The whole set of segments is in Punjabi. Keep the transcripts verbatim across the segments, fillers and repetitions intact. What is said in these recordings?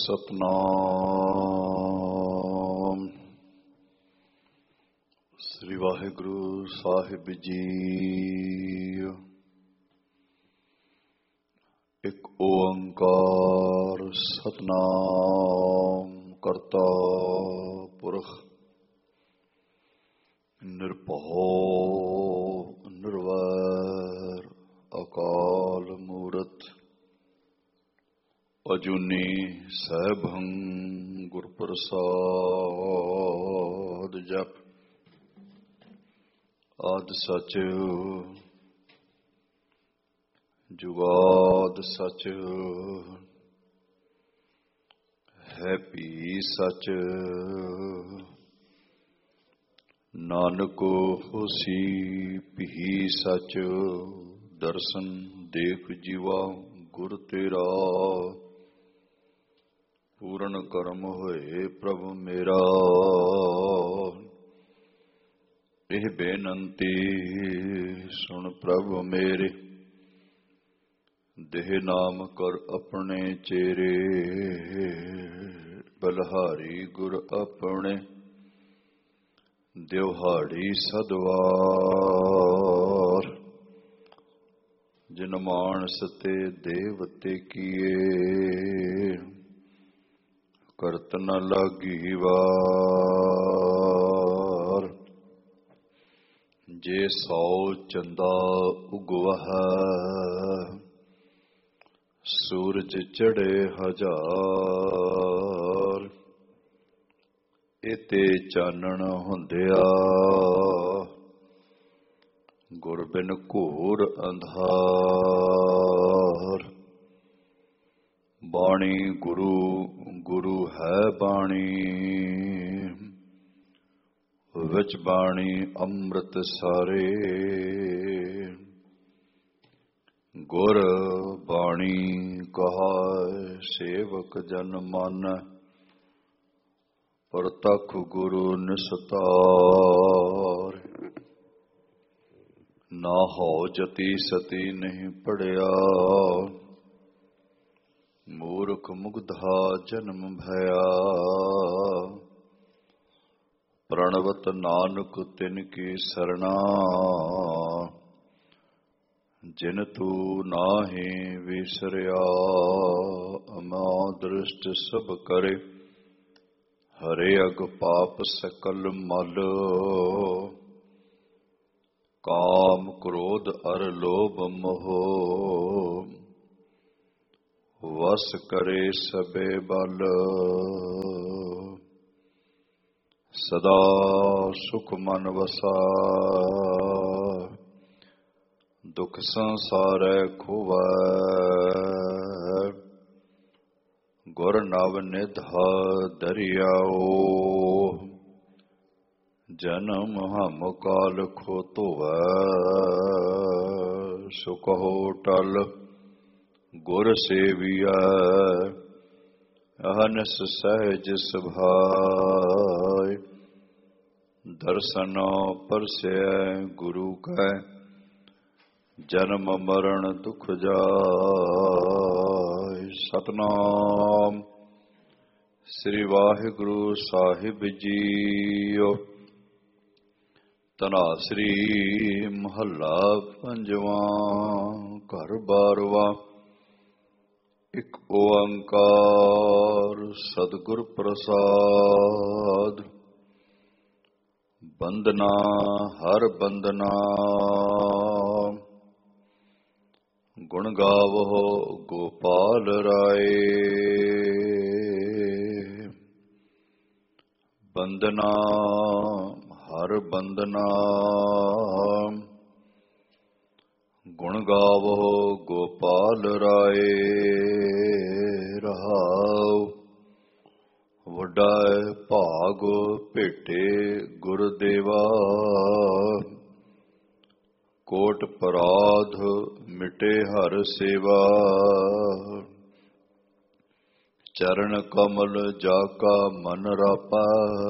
ਸਤਨਾਮ ਸ੍ਰੀ ਵਾਹਿਗੁਰੂ ਸਾਹਿਬ ਜੀ। ਇੱਕ ਓੰਕਾਰ ਸਤਨਾਮ ਕਰਤਾ ਪੁਰਖ ਨਿਰਭਉ ਨਿਰਵੈਰ ਅਕਾਲ ਮੂਰਤ ਅਜੂਨੀ ਸੈਭੰ ਗੁਰ ਪ੍ਰਸਾਦ ਜਪ। ਆਦਿ ਸਚ ਜੁਗਾਦ ਸਚ ਹੈ ਭੀ ਸਚ ਨਾਨਕ ਹੋਸੀ ਭੀ ਸਚ। ਦਰਸ਼ਨ ਦੇਖ ਜੀਵਾ ਗੁਰ ਤੇਰਾ ਪੂਰਨ ਕਰਮ ਹੋਏ ਪ੍ਰਭ ਮੇਰਾ। ਇਹ ਬੇਨੰਤੀ ਸੁਣ ਪ੍ਰਭ ਮੇਰੇ ਦੇਹ ਨਾਮ ਕਰ ਆਪਣੇ ਚੇਰੇ। ਬਲਹਾਰੀ ਗੁਰ ਆਪਣੇ ਦਿਵਹਾੜੀ ਸਦਵਾਰ। ਜਿਨ ਮਾਨਸ ਤੇ ਦੇਵਤੇ ਕੀਏ ਕਰਤ ਨ ਲਾਗੀ ਵਾਰ। ਜੇ ਸੌ ਚੰਦਾ ਉਗਵਹਿ ਸੂਰਜ ਚੜ੍ਹੇ ਹਜ਼ਾਰ। ਇਤੇ ਚਾਨਣ ਹੁੰਦਿਆ ਗੁਰ ਬਿਨ ਘੋਰ ਅੰਧਾਰ। ਬਾਣੀ ਗੁਰੂ ਗੁਰੂ ਹੈ ਬਾਣੀ ਵਿੱਚ ਬਾਣੀ ਅੰਮ੍ਰਿਤ ਸਾਰੇ। ਗੁਰ ਬਾਣੀ ਕਹਾਇ ਸੇਵਕ ਜਨ ਮਨ ਪ੍ਰਤੱਖ ਗੁਰੂ ਨਿਸਤਾਰ। ਨਾ ਹੋ ਜਤੀ ਸਤੀ ਨਹੀਂ ਪੜਿਆ ਮੂਰਖ ਮੁਗਧਾ ਜਨਮ ਭਇਆ। ਪ੍ਰਣਵਤ ਨਾਨਕ ਤਿਨ ਕੀ ਸਰਣਾ ਜਿਨ ਤੂ ਨਾਹੀਂ ਵਿਸਰਿਆ। ਅਮਾ ਦ੍ਰਿਸ਼ਟ ਸਭ ਕਰੇ ਹਰੇ ਅਗ ਪਾਪ ਸਕਲ ਮਲ। ਕਾਮ ਕ੍ਰੋਧ ਅਰ ਲੋਭ ਮੋਹ ਵਸ ਕਰੇ ਸਬੇ ਬਲ। ਸਦਾ ਸੁਖ ਮਨ ਵਸਾ ਦੁਖ ਸੰਸਾਰੈ ਖੋਵੈ। ਗੁਰ ਨਵ ਨਿਧ ਦਰਿਆਓ ਜਨਮ ਹਮ ਕਾਲ ਖੋ ਧੋਵੈ। ਸੋ ਕਹੋ ਟਲ ਗੁਰ ਸੇਵੀਐ ਅਹਨਸ ਸਹਿਜ ਸੁਭਾਇ। ਦਰਸ਼ਨ ਪਰਸੈ ਗੁਰੂ ਕੈ ਜਨਮ ਮਰਨ ਦੁਖ ਜਾਇ। ਸਤਨਾਮ ਸ੍ਰੀ ਵਾਹਿਗੁਰੂ ਸਾਹਿਬ ਜੀਓ। ਧਨਾਸਰੀ ਮਹੱਲਾ ਪੰਜਵਾਂ। ਘਰ ਬਾਰਵਾਂ। ਇੱਕ ਓੰਕਾਰ ਸਤਿਗੁਰ ਪ੍ਰਸਾਦ। ਬੰਦਨਾ ਹਰ ਬੰਦਨਾ ਗੁਣ ਗਾਵੋ ਗੋਪਾਲ ਰਾਏ। ਬੰਦਨਾ ਹਰ ਬੰਦਨਾ ਗੁਣ ਗਾਵੋ ਗੋਪਾਲ ਰਾਏ। ਰਹਾਉ ਵੱਡਾ ਭਾਗ ਭੇਟੇ ਗੁਰਦੇਵਾ। ਕੋਟ ਪਰਾਧ ਮਿਟੇ ਹਰ ਸੇਵਾ। ਚਰਨ ਕਮਲ ਜਾ ਕਾ ਮਨ ਰਾਪਾ।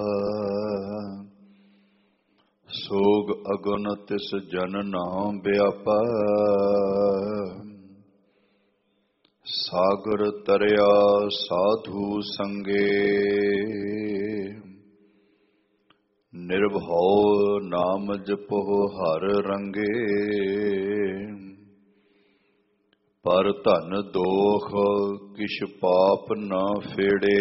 ਸੋਗ ਅਗਨ ਤਿਸ ਜਨ ਨਾਮ ਵਿਆਪਾ। ਸਾਗਰ ਤਰਿਆ ਸਾਧੂ ਸੰਗੇ, ਨਿਰਭਉ ਨਾਮ ਜਪੋ ਹਰ ਰੰਗੇ। ਪਰ ਧਨ ਦੋਖ ਕਿਛ ਪਾਪ ਨਾ ਫੇੜੇ,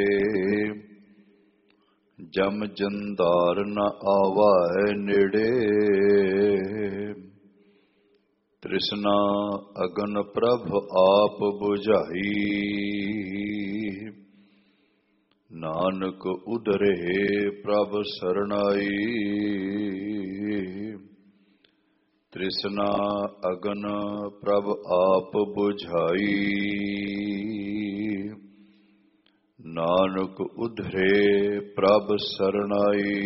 ਜਮ ਜੰਦਾਰ ਨ ਆਵੈ ਨੇੜੇ। ਤ੍ਰਿਸ਼ਨਾ ਅਗਨ ਪ੍ਰਭ ਆਪ ਬੁਝਾਈ, ਨਾਨਕ ਉਧਰੇ ਪ੍ਰਭ ਸਰਣਾਈ। ਤ੍ਰਿਸ਼ਨਾ ਅਗਨ ਪ੍ਰਭ ਆਪ ਬੁਝਾਈ, ਨਾਨਕ ਉਧਰੇ ਪ੍ਰਭ ਸਰਣਾਈ।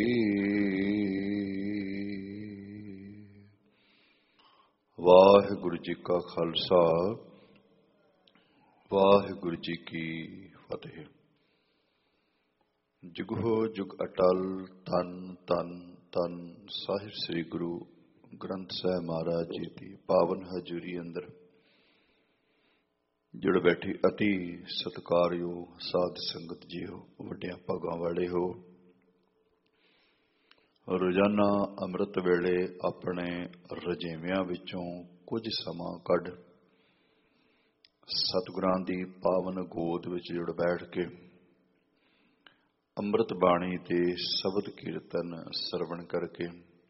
ਵਾਹਿਗੁਰੂ ਜੀ ਕਾ ਖਾਲਸਾ, ਵਾਹਿਗੁਰੂ ਜੀ ਕੀ ਫਤਿਹ। ਜੁਗੋ ਜੁਗ ਅਟਲ ਧੰਨ ਧੰਨ ਧੰਨ ਸਾਹਿਬ ਸ੍ਰੀ ਗੁਰੂ ਗ੍ਰੰਥ ਸਾਹਿਬ ਮਹਾਰਾਜ ਜੀ ਦੀ ਪਾਵਨ ਹਜ਼ੂਰੀ ਅੰਦਰ ਜੁੜ ਬੈਠੀ ਅਤੀ ਸਤਿਕਾਰਯੋਗ ਸਾਧ ਸੰਗਤ ਜੀਓ, ਵੱਡਿਆਂ ਭਾਗਾਂ ਵਾਲੇ ਹੋ। ਰੋਜ਼ਾਨਾ ਅੰਮ੍ਰਿਤ ਵੇਲੇ ਆਪਣੇ ਰਜੇਵਿਆਂ ਵਿੱਚੋਂ ਕੁਝ ਸਮਾਂ ਕੱਢ ਸਤਿਗੁਰਾਂ ਦੀ ਪਾਵਨ ਗੋਦ ਵਿੱਚ ਜੁੜ ਬੈਠ ਕੇ ਅੰਮ੍ਰਿਤ ਬਾਣੀ ਦੇ ਸ਼ਬਦ ਕੀਰਤਨ ਸਰਵਣ ਕਰਕੇ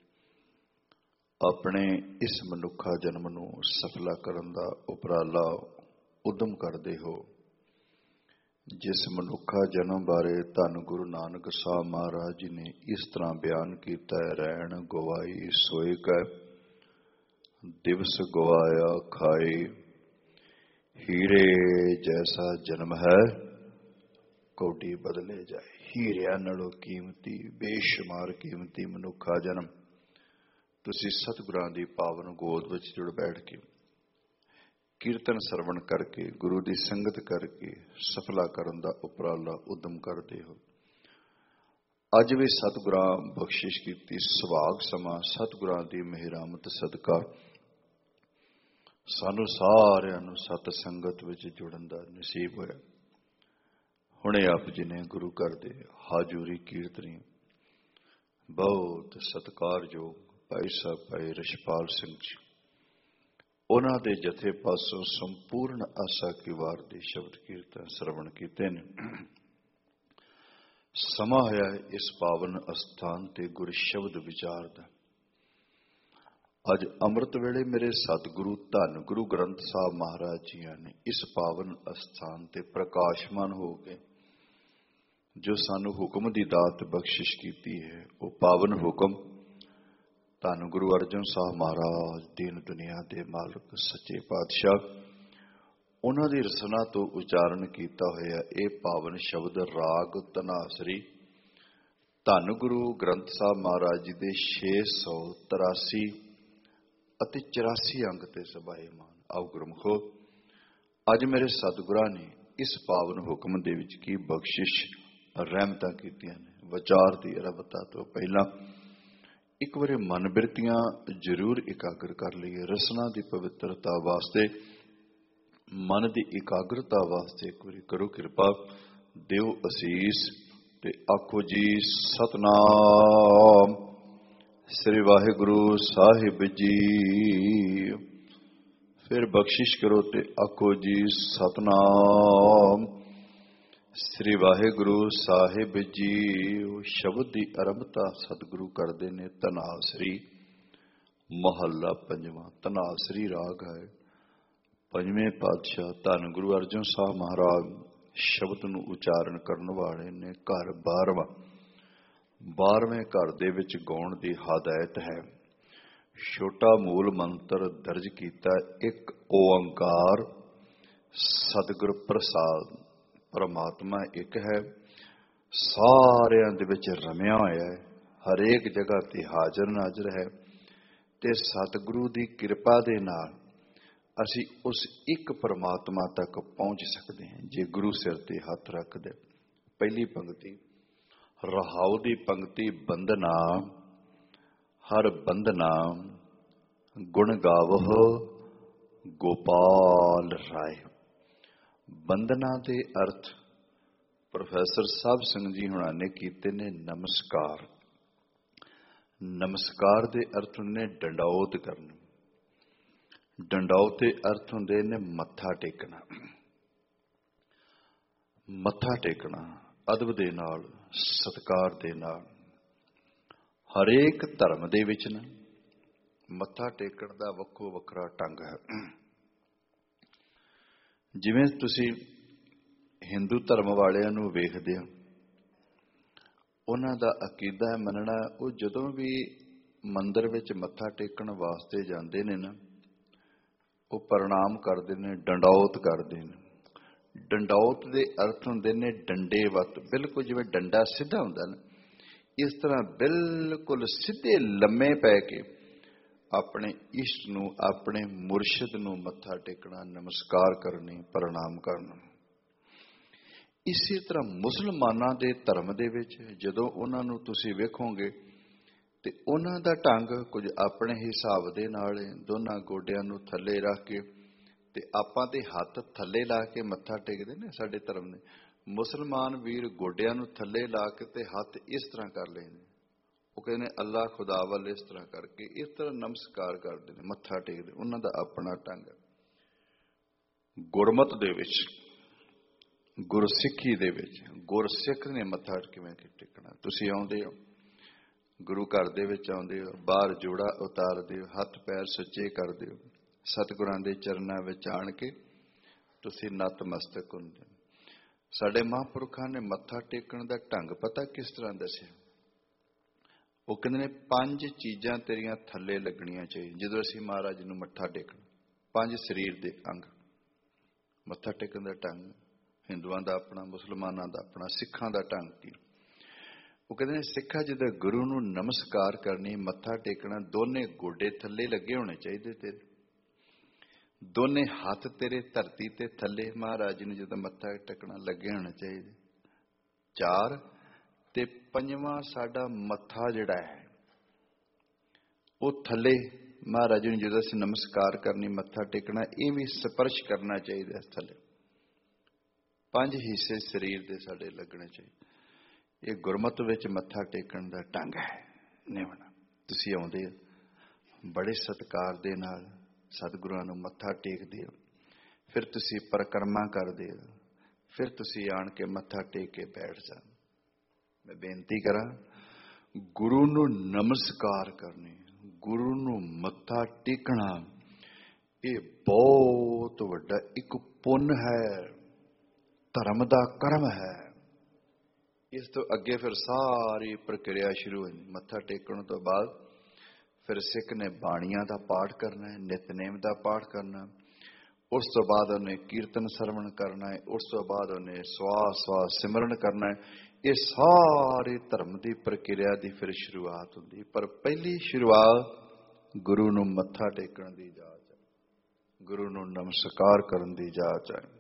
ਆਪਣੇ ਇਸ ਮਨੁੱਖਾ ਜਨਮ ਨੂੰ ਸਫਲਾ ਕਰਨ ਦਾ ਉਪਰਾਲਾ ਉਦਮ ਕਰਦੇ ਹੋ। ਜਿਸ ਮਨੁੱਖਾ ਜਨਮ ਬਾਰੇ ਧੰਨ ਗੁਰੂ ਨਾਨਕ ਸਾਹਿਬ ਮਹਾਰਾਜ ਜੀ ਨੇ ਇਸ ਤਰ੍ਹਾਂ ਬਿਆਨ ਕੀਤਾ ਹੈ, ਰਹਿਣ ਗਵਾਈ ਸੋਏ ਕੈ ਦਿਵਸ ਗਵਾਇਆ ਖਾਏ, ਹੀਰੇ ਜੈਸਾ ਜਨਮ ਹੈ ਕੌਡੀ ਬਦਲੇ ਜਾਏ। ਹੀਰਿਆਂ ਨਾਲੋਂ ਕੀਮਤੀ, ਬੇਸ਼ੁਮਾਰ ਕੀਮਤੀ ਮਨੁੱਖਾ ਜਨਮ ਤੁਸੀਂ ਸਤਿਗੁਰਾਂ ਦੀ ਪਾਵਨ ਗੋਦ ਵਿੱਚ ਜੁੜ ਬੈਠ ਕੇ ਕੀਰਤਨ ਸਰਵਣ ਕਰਕੇ ਗੁਰੂ ਦੀ ਸੰਗਤ ਕਰਕੇ ਸਫਲਾ ਕਰਨ ਦਾ ਉਪਰਾਲਾ ਉਦਮ ਕਰਦੇ ਹੋ। ਅੱਜ ਵੀ ਸਤਿਗੁਰਾਂ ਬਖਸ਼ਿਸ਼ ਕੀਤੀ ਸੁਭਾਗ ਸਮਾਂ ਸਤਿਗੁਰਾਂ ਦੀ ਮਿਹਰਾਮਤ ਸਦਕਾ ਸਾਨੂੰ ਸਾਰਿਆਂ ਨੂੰ ਸਤ ਸੰਗਤ ਵਿੱਚ ਜੁੜਨ ਦਾ ਨਸੀਬ ਹੋਇਆ। ਹੁਣੇ ਆਪ ਜੀ ਨੇ ਗੁਰੂ ਘਰ ਦੇ ਹਾਜ਼ੂਰੀ ਕੀਰਤਨੀ ਬਹੁਤ ਸਤਿਕਾਰਯੋਗ ਭਾਈ ਸਾਹਿਬ ਭਾਈ ਰਛਪਾਲ ਸਿੰਘ ਜੀ, ਉਹਨਾਂ ਦੇ ਜਥੇ ਪਾਸੋਂ ਸੰਪੂਰਨ ਆਸਾ ਕੀ ਵਾਰ ਦੇ ਸ਼ਬਦ ਕੀਰਤਨ ਸਰਵਣ ਕੀਤੇ ਨੇ। ਸਮਾਂ ਹੋਇਆ ਇਸ ਪਾਵਨ ਅਸਥਾਨ ਤੇ ਗੁਰ ਸ਼ਬਦ ਵਿਚਾਰ ਦਾ। ਅੱਜ ਅੰਮ੍ਰਿਤ ਵੇਲੇ ਮੇਰੇ ਸਤਿਗੁਰੂ ਧੰਨ ਗੁਰੂ ਗ੍ਰੰਥ ਸਾਹਿਬ ਮਹਾਰਾਜ ਜੀਆਂ ਨੇ ਇਸ ਪਾਵਨ ਅਸਥਾਨ ਤੇ ਪ੍ਰਕਾਸ਼ਮਾਨ ਹੋ ਕੇ ਜੋ ਸਾਨੂੰ ਹੁਕਮ ਦੀ ਦਾਤ ਬਖਸ਼ਿਸ਼ ਕੀਤੀ ਹੈ, ਉਹ ਪਾਵਨ ਹੁਕਮ ਧੰਨ ਗੁਰੂ ਅਰਜਨ ਸਾਹਿਬ ਮਹਾਰਾਜ ਦੀਨ ਦੁਨੀਆ ਦੇ ਮਾਲਕ ਸੱਚੇ ਪਾਤਸ਼ਾਹ ਉਹਨਾਂ ਦੀ ਰਸਨਾ ਤੋਂ ਉਚਾਰਨ ਕੀਤਾ ਹੋਇਆ ਇਹ ਪਾਵਨ ਸ਼ਬਦ ਰਾਗ ਧਨਾਸਰੀ ਧੰਨ ਗੁਰੂ ਗ੍ਰੰਥ ਸਾਹਿਬ ਮਹਾਰਾਜ ਜੀ ਦੇ ਛੇ ਸੌ ਤਰਾਸੀ ਅਤੇ ਚੁਰਾਸੀ ਅੰਗ ਤੇ ਸਬਾਏਮਾਨ। ਆਓ ਗੁਰਮੁਖੋ, ਅੱਜ ਮੇਰੇ ਸਤਿਗੁਰਾਂ ਨੇ ਇਸ ਪਾਵਨ ਹੁਕਮ ਦੇ ਵਿੱਚ ਕੀ ਬਖਸ਼ਿਸ਼ ਰਹਿਮਤਾਂ ਕੀਤੀਆਂ ਨੇ। ਵਿਚਾਰ ਦੀ ਅਰਬਤਾ ਤੋਂ ਪਹਿਲਾਂ ਇੱਕ ਵਾਰੀ ਮਨ ਬਿਰਤੀਆਂ ਜ਼ਰੂਰ ਇਕਾਗਰ ਕਰ ਲਈਏ। ਰਸਨਾ ਦੀ ਪਵਿੱਤਰਤਾ ਵਾਸਤੇ, ਮਨ ਦੀ ਇਕਾਗਰਤਾ ਵਾਸਤੇ ਇੱਕ ਵਾਰੀ ਕਰੋ ਕਿਰਪਾ, ਦਿਓ ਅਸੀਸ ਤੇ ਆਖੋ ਜੀ ਸਤਨਾਮ ਸ੍ਰੀ ਵਾਹਿਗੁਰੂ ਸਾਹਿਬ ਜੀ। ਫਿਰ ਬਖਸ਼ਿਸ਼ ਕਰੋ ਤੇ ਆਖੋ ਜੀ ਸਤਨਾਮ ਸ੍ਰੀ ਵਾਹਿਗੁਰੂ ਸਾਹਿਬ ਜੀ। ਸ਼ਬਦ ਦੀ ਆਰੰਭਤਾ ਸਤਿਗੁਰੂ ਕਰਦੇ ਨੇ ਧਨਾਸਰੀ। ਮਹੱਲਾ ਪੰਜਵਾਂ। ਧਨਾਸਰੀ ਰਾਗ ਹੈ। ਪੰਜਵੇਂ ਪਾਤਸ਼ਾਹ ਧੰਨ ਗੁਰੂ ਅਰਜਨ ਸਾਹਿਬ ਮਹਾਰਾਜ ਸ਼ਬਦ ਨੂੰ ਉਚਾਰਨ ਕਰਨ ਵਾਲੇ ਨੇ। ਘਰ ਬਾਰਵਾਂ। ਬਾਰਵੇਂ ਘਰ ਦੇ ਵਿੱਚ ਗਾਉਣ ਦੀ ਹਦਾਇਤ ਹੈ। ਛੋਟਾ ਮੂਲ ਮੰਤਰ ਦਰਜ ਕੀਤਾ, ਇੱਕ ਓੰਕਾਰ ਸਤਿਗੁਰ ਪ੍ਰਸਾਦ। ਪਰਮਾਤਮਾ ਇੱਕ ਹੈ, ਸਾਰਿਆਂ ਦੇ ਵਿੱਚ ਰਮਿਆ ਹੋਇਆ ਹੈ, ਹਰੇਕ ਜਗ੍ਹਾ ਤੇ ਹਾਜ਼ਰ ਨਾਜ਼ਰ ਹੈ ਤੇ ਸਤਿਗੁਰੂ ਦੀ ਕਿਰਪਾ ਦੇ ਨਾਲ ਅਸੀਂ ਉਸ ਇੱਕ ਪਰਮਾਤਮਾ ਤੱਕ ਪਹੁੰਚ ਸਕਦੇ ਹਾਂ ਜੇ ਗੁਰੂ ਸਿਰ ਤੇ ਹੱਥ ਰੱਖਦੇ। ਪਹਿਲੀ ਪੰਕਤੀ ਰਹਾਉ ਦੀ ਪੰਕਤੀ। ਬੰਦਨਾ ਹਰ ਬੰਦਨਾ ਗੁਣ ਗਾਵਹੁ ਗੋਪਾਲ ਰਾਏ। ਬੰਦਨਾ ਦੇ ਅਰਥ ਪ੍ਰੋਫੈਸਰ ਸਾਹਿਬ ਸਿੰਘ ਜੀ ਹੁਣਾਂ ਨੇ ਕੀਤੇ ਨੇ ਨਮਸਕਾਰ। ਨਮਸਕਾਰ ਦੇ ਅਰਥ ਹੁੰਦੇ ਨੇ ਡੰਡੌਤ ਕਰਨਾ। ਡੰਡੌਤ ਦੇ ਅਰਥ ਹੁੰਦੇ ਨੇ ਮੱਥਾ ਟੇਕਣਾ। ਮੱਥਾ ਟੇਕਣਾ ਅਦਬ ਦੇ ਨਾਲ, ਸਤਿਕਾਰ ਦੇ ਨਾਲ। ਹਰੇਕ ਧਰਮ ਦੇ ਵਿੱਚ ਨਾ ਮੱਥਾ ਟੇਕਣ ਦਾ ਵੱਖੋ ਵੱਖਰਾ ਢੰਗ ਹੈ। ਜਿਵੇਂ ਤੁਸੀਂ ਹਿੰਦੂ ਧਰਮ ਵਾਲਿਆਂ ਨੂੰ ਵੇਖਦੇ ਹੋ, ਉਹਨਾਂ ਦਾ ਅਕੀਦਾ ਮੰਨਣਾ, ਉਹ ਜਦੋਂ ਵੀ ਮੰਦਿਰ ਵਿੱਚ ਮੱਥਾ ਟੇਕਣ ਵਾਸਤੇ ਜਾਂਦੇ ਨੇ ਨਾ, ਉਹ ਪ੍ਰਣਾਮ ਕਰਦੇ ਨੇ, ਡੰਡੌਤ ਕਰਦੇ ਨੇ। ਡੰਡੌਤ ਦੇ ਅਰਥ ਹੁੰਦੇ ਨੇ ਡੰਡੇ ਵੱਤ। ਬਿਲਕੁਲ ਜਿਵੇਂ ਡੰਡਾ ਸਿੱਧਾ ਹੁੰਦਾ ਨਾ, ਇਸ ਤਰ੍ਹਾਂ ਬਿਲਕੁਲ ਸਿੱਧੇ ਲੰਮੇ ਪੈ ਕੇ ਆਪਣੇ ਇਸ਼ਟ ਨੂੰ, ਆਪਣੇ ਮੁਰਸ਼ਿਦ ਨੂੰ ਮੱਥਾ ਟੇਕਣਾ, ਨਮਸਕਾਰ ਕਰਨੀ, ਪ੍ਰਣਾਮ ਕਰਨਾ। ਇਸੇ ਤਰ੍ਹਾਂ ਮੁਸਲਮਾਨਾਂ ਦੇ ਧਰਮ ਦੇ ਵਿੱਚ ਜਦੋਂ ਉਹਨਾਂ ਨੂੰ ਤੁਸੀਂ ਵੇਖੋਗੇ ਤੇ ਉਹਨਾਂ ਦਾ ਢੰਗ ਕੁਝ ਆਪਣੇ ਹਿਸਾਬ ਦੇ ਨਾਲ ਹੈ। ਦੋਨਾਂ ਗੋਡਿਆਂ ਨੂੰ ਥੱਲੇ ਰੱਖ ਕੇ, ਤੇ ਆਪਾਂ ਤੇ ਹੱਥ ਥੱਲੇ ਲਾ ਕੇ ਮੱਥਾ ਟੇਕਦੇ ਨੇ ਸਾਡੇ ਧਰਮ ਦੇ। ਮੁਸਲਮਾਨ ਵੀਰ ਗੋਡਿਆਂ ਨੂੰ ਥੱਲੇ ਲਾ ਕੇ ਤੇ ਹੱਥ ਇਸ ਤਰ੍ਹਾਂ ਕਰ ਲੈਂਦੇ। ਉਹ ਕਹਿੰਦੇ ਅੱਲਾ ਖੁਦਾ ਵੱਲ ਇਸ ਤਰ੍ਹਾਂ ਕਰਕੇ, ਇਸ ਤਰ੍ਹਾਂ ਨਮਸਕਾਰ ਕਰਦੇ ਨੇ, ਮੱਥਾ ਟੇਕਦੇ। ਉਹਨਾਂ ਦਾ ਆਪਣਾ ਢੰਗ ਹੈ। ਗੁਰਮਤ ਦੇ ਵਿੱਚ, ਗੁਰਸਿੱਖੀ ਦੇ ਵਿੱਚ, ਗੁਰਸਿੱਖ ਨੇ ਮੱਥਾ ਕਿਵੇਂ ਟੇਕਣਾ। ਤੁਸੀਂ ਆਉਂਦੇ ਹੋ, ਗੁਰੂ ਘਰ ਦੇ ਵਿੱਚ ਆਉਂਦੇ ਹੋ, ਬਾਹਰ ਜੋੜਾ ਉਤਾਰਦੇ ਹੋ, ਹੱਥ ਪੈਰ ਸੁੱਚੇ ਕਰਦੇ ਹੋ, ਸਤਿਗੁਰਾਂ ਦੇ ਚਰਨਾਂ ਵਿੱਚ ਆਣ ਕੇ ਤੁਸੀਂ ਨਤਮਸਤਕ ਹੁੰਦੇ। ਸਾਡੇ ਮਹਾਂਪੁਰਖਾਂ ਨੇ ਮੱਥਾ ਟੇਕਣ ਦਾ ਢੰਗ ਪਤਾ ਕਿਸ ਤਰ੍ਹਾਂ ਦੱਸਿਆ? ਉਹ ਕਹਿੰਦੇ ਨੇ ਪੰਜ ਚੀਜ਼ਾਂ ਤੇਰੀਆਂ ਥੱਲੇ ਲੱਗਣੀਆਂ ਚਾਹੀਦੀਆਂ ਜਦੋਂ ਅਸੀਂ ਮਹਾਰਾਜ ਨੂੰ ਮੱਥਾ ਟੇਕਣਾ। ਪੰਜ ਸਰੀਰ ਦੇ ਅੰਗ। ਮੱਥਾ ਟੇਕਣ ਦਾ ਢੰਗ ਹਿੰਦੂਆਂ ਦਾ ਆਪਣਾ, ਮੁਸਲਮਾਨਾਂ ਦਾ ਆਪਣਾ, ਸਿੱਖਾਂ ਦਾ ਢੰਗ ਕੀ? ਉਹ ਕਹਿੰਦੇ ਨੇ ਸਿੱਖਾਂ ਜਦੋਂ ਗੁਰੂ ਨੂੰ ਨਮਸਕਾਰ ਕਰਨੀ, ਮੱਥਾ ਟੇਕਣਾ, ਦੋਨੇ ਗੋਡੇ ਥੱਲੇ ਲੱਗੇ ਹੋਣੇ ਚਾਹੀਦੇ ਤੇਰੇ, ਦੋਨੇ ਹੱਥ ਤੇਰੇ ਧਰਤੀ ਤੇ ਥੱਲੇ ਮਹਾਰਾਜ ਨੂੰ ਜਦੋਂ ਮੱਥਾ ਟੇਕਣਾ ਲੱਗੇ ਹੋਣੇ ਚਾਹੀਦੇ। ਚਾਰ ਤੇ ਪੰਜਵਾਂ ਸਾਡਾ ਮੱਥਾ ਜਿਹੜਾ ਹੈ ਉਹ ਥੱਲੇ ਮਹਾਰਾਜ ਨੂੰ ਜਦੋਂ ਅਸੀਂ ਨਮਸਕਾਰ ਕਰਨੀ, ਮੱਥਾ ਟੇਕਣਾ, ਇਹ ਵੀ ਸਪਰਸ਼ ਕਰਨਾ ਚਾਹੀਦਾ ਥੱਲੇ। ਪੰਜ ਹਿੱਸੇ ਸਰੀਰ ਦੇ ਸਾਡੇ ਲੱਗਣੇ ਚਾਹੀਦੇ। ਇਹ ਗੁਰਮਤਿ ਵਿੱਚ ਮੱਥਾ ਟੇਕਣ ਦਾ ਢੰਗ ਹੈ। ਨਿਵਣਾ ਤੁਸੀਂ ਆਉਂਦੇ ਹੋ, ਬੜੇ ਸਤਿਕਾਰ ਦੇ ਨਾਲ ਸਤਿਗੁਰਾਂ ਨੂੰ ਮੱਥਾ ਟੇਕਦੇ ਹੋ, ਫਿਰ ਤੁਸੀਂ ਪਰਿਕਰਮਾ ਕਰਦੇ ਹੋ, ਫਿਰ ਤੁਸੀਂ ਆਣ ਕੇ ਮੱਥਾ ਟੇਕ ਕੇ ਬੈਠ ਜਾਓ। ਮੈਂ ਬੇਨਤੀ ਕਰਾਂ, ਗੁਰੂ ਨੂੰ ਨਮਸਕਾਰ ਕਰਨੀ, ਗੁਰੂ ਨੂੰ ਮੱਥਾ ਟੇਕਣਾ, ਇਹ ਬਹੁਤ ਵੱਡਾ ਇੱਕ ਪੁੰਨ ਹੈ, ਧਰਮ ਦਾ ਕਰਮ ਹੈ। ਇਸ ਤੋਂ ਅੱਗੇ ਫਿਰ ਸਾਰੀ ਪ੍ਰਕਿਰਿਆ ਸ਼ੁਰੂ ਹੋਈ। ਮੱਥਾ ਟੇਕਣ ਤੋਂ ਬਾਅਦ ਫਿਰ ਸਿੱਖ ਨੇ ਬਾਣੀਆਂ ਦਾ ਪਾਠ ਕਰਨਾ ਹੈ, ਨਿਤਨੇਮ ਦਾ ਪਾਠ ਕਰਨਾ। ਉਸ ਤੋਂ ਬਾਅਦ ਉਹਨੇ ਕੀਰਤਨ ਸਰਵਣ ਕਰਨਾ ਹੈ। ਉਸ ਤੋਂ ਬਾਅਦ ਉਹਨੇ ਸਵਾਸ ਸਵਾਸ ਸਿਮਰਨ ਕਰਨਾ ਹੈ। ਇਹ ਸਾਰੇ ਧਰਮ ਦੀ ਪ੍ਰਕਿਰਿਆ ਦੀ ਫਿਰ ਸ਼ੁਰੂਆਤ ਹੁੰਦੀ। ਪਰ ਪਹਿਲੀ ਸ਼ੁਰੂਆਤ ਗੁਰੂ ਨੂੰ ਮੱਥਾ ਟੇਕਣ ਦੀ ਜਾਚ ਹੈ, ਗੁਰੂ ਨੂੰ ਨਮਸਕਾਰ ਕਰਨ ਦੀ ਜਾਚ ਹੈ।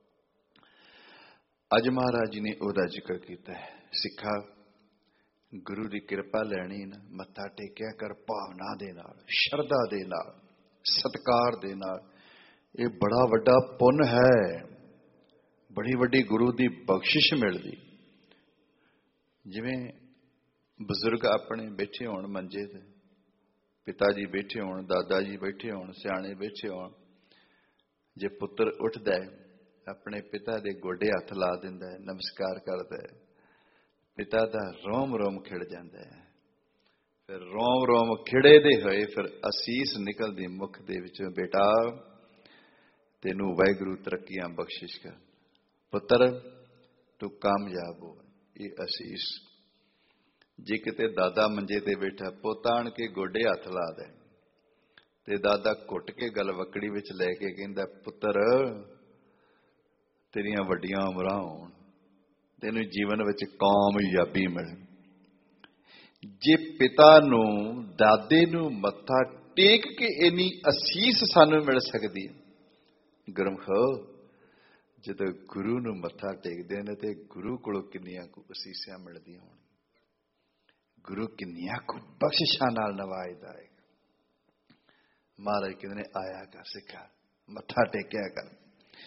ਅੱਜ ਮਹਾਰਾਜ ਜੀ ਨੇ ਉਹਦਾ ਜ਼ਿਕਰ ਕੀਤਾ ਹੈ। ਸਿੱਖਾ, ਗੁਰੂ ਦੀ ਕਿਰਪਾ ਲੈਣੀ ਨਾ, ਮੱਥਾ ਟੇਕਿਆ ਕਰ ਭਾਵਨਾ ਦੇ ਨਾਲ, ਸ਼ਰਧਾ ਦੇ ਨਾਲ, ਸਤਿਕਾਰ ਦੇ ਨਾਲ। ਇਹ ਬੜਾ ਵੱਡਾ ਪੁੰਨ ਹੈ, ਬੜੀ ਵੱਡੀ ਗੁਰੂ ਦੀ ਬਖਸ਼ਿਸ਼ ਮਿਲਦੀ। ਜਿਵੇਂ ਬਜ਼ੁਰਗ ਆਪਣੇ ਬੈਠੇ ਹੋਣ ਮੰਜੇ ਤੇ, ਪਿਤਾ ਜੀ ਬੈਠੇ ਹੋਣ, ਦਾਦਾ ਜੀ ਬੈਠੇ ਹੋਣ, ਸਿਆਣੇ ਬੈਠੇ ਹੋਣ, ਜੇ ਪੁੱਤਰ ਉੱਠਦਾ ਹੈ ਆਪਣੇ ਪਿਤਾ ਦੇ ਗੋਡੇ ਹੱਥ ਲਾ ਦਿੰਦਾ ਹੈ, ਨਮਸਕਾਰ ਕਰਦਾ ਹੈ, ਪਿਤਾ ਦਾ ਰੋਮ ਰੋਮ ਖਿੜ ਜਾਂਦਾ ਹੈ। ਫਿਰ ਰੋਮ ਰੋਮ ਖਿੜੇ ਦੇ ਹੋਏ ਫਿਰ ਅਸੀਸ ਨਿਕਲਦੀ ਮੁਖ ਦੇ ਵਿੱਚੋਂ, ਬੇਟਾ ਤੈਨੂੰ ਵਾਹਿਗੁਰੂ ਤਰੱਕੀਆਂ ਬਖਸ਼ਿਸ਼ ਕਰ, ਪੁੱਤਰ ਤੂੰ ਕਾਮਯਾਬ ਹੋ। ਇਹ ਅਸੀਸ। ਜੇ ਕਿਤੇ ਦਾਦਾ ਮੰਜੇ ਤੇ ਬੈਠਾ, ਪੁੱਤ ਆਣ ਕੇ ਗੋਡੇ ਹੱਥ ਲਾ ਦੇ ਤੇ ਦਾਦਾ ਘੁੱਟ ਕੇ ਗਲ ਵਕੜੀ ਵਿੱਚ ਲੈ ਕੇ ਕਹਿੰਦਾ, ਪੁੱਤਰ ਤੇਰੀਆਂ ਵੱਡੀਆਂ ਉਮਰਾਂ ਹੋਣ, ਤੈਨੂੰ ਜੀਵਨ ਵਿੱਚ ਕਾਮਯਾਬੀ ਮਿਲੇ। ਜੇ ਪਿਤਾ ਨੂੰ, ਦਾਦੇ ਨੂੰ ਮੱਥਾ ਟੇਕ ਕੇ ਇੰਨੀ ਅਸੀਸ ਸਾਨੂੰ ਮਿਲ ਸਕਦੀ ਹੈ, ਗੁਰਮਖੋ ਜਦੋਂ ਗੁਰੂ ਨੂੰ ਮੱਥਾ ਟੇਕਦੇ ਨੇ ਤੇ ਗੁਰੂ ਕੋਲੋਂ ਕਿੰਨੀਆਂ ਕੁ ਅਸੀਸਾਂ ਮਿਲਦੀਆਂ ਹੋਣ, ਗੁਰੂ ਕਿੰਨੀਆਂ ਕੁ ਬਖਸ਼ਿਸ਼ਾਂ ਨਾਲ ਨਵਾਜਦਾ ਹੈ। ਮਹਾਰਾਜ ਕਹਿੰਦੇ ਨੇ ਆਇਆ ਕਰ ਸਿੱਖਾ, ਮੱਥਾ ਟੇਕਿਆ ਕਰ।